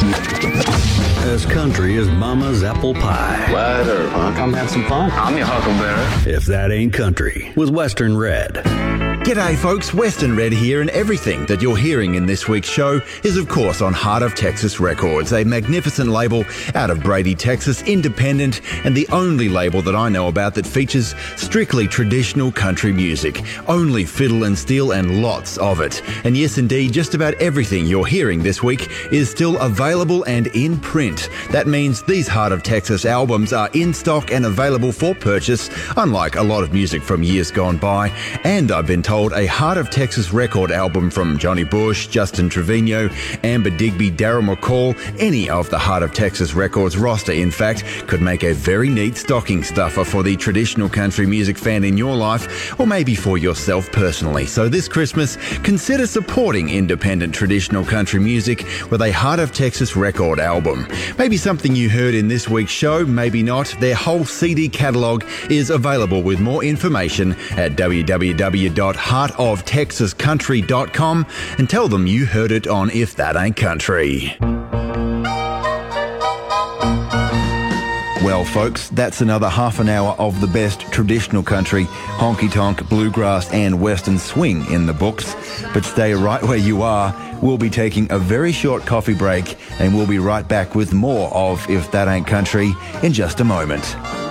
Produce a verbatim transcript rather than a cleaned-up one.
As country as mama's apple pie. Wide earth, huh? Come have some fun. I'm your huckleberry. If that ain't country, with Western Red. G'day folks, Western Red here, and everything that you're hearing in this week's show is of course on Heart of Texas Records, a magnificent label out of Brady, Texas, independent, and the only label that I know about that features strictly traditional country music, only fiddle and steel and lots of it. And yes indeed, just about everything you're hearing this week is still available and in print. That means these Heart of Texas albums are in stock and available for purchase, unlike a lot of music from years gone by, and I've been told a Heart of Texas record album from Johnny Bush, Justin Trevino, Amber Digby, Daryl McCall, any of the Heart of Texas Records roster, in fact, could make a very neat stocking stuffer for the traditional country music fan in your life, or maybe for yourself personally. So this Christmas, consider supporting independent traditional country music with a Heart of Texas record album. Maybe something you heard in this week's show, maybe not. Their whole C D catalogue is available with more information at w w w dot heart of texas country dot com, and tell them you heard it on If That Ain't Country. Well, folks, that's another half an hour of the best traditional country, honky-tonk, bluegrass and western swing in the books. But stay right where you are. We'll be taking a very short coffee break, and we'll be right back with more of If That Ain't Country in just a moment.